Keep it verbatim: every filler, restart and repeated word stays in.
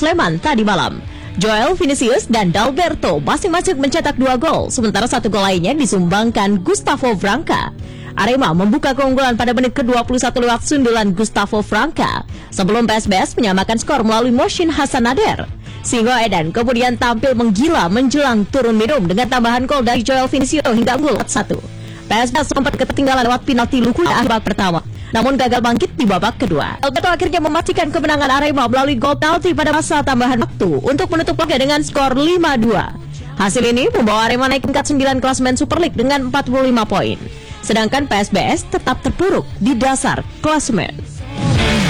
Sleman tadi malam. Joel Vinicius dan Dalberto masing-masing mencetak dua gol, sementara satu gol lainnya disumbangkan Gustavo Franca. Arema membuka keunggulan pada menit ke dua puluh satu lewat sundulan Gustavo Franca, sebelum P S B S menyamakan skor melalui Mohsin Hassan Nader. Singo Edan kemudian tampil menggila menjelang turun minum dengan tambahan gol dari Joel Vinicius hingga unggul satu. P S B S sempat ketertinggalan lewat penalti Lukuya babak pertama, namun gagal bangkit di babak kedua. Alberto akhirnya memastikan kemenangan Arema melalui gol penalti pada masa tambahan waktu untuk menutup laga dengan skor lima dua. Hasil ini membawa Arema naik peringkat sembilan klasemen Super League dengan empat puluh lima poin. Sedangkan P S B S tetap terpuruk di dasar klasemen.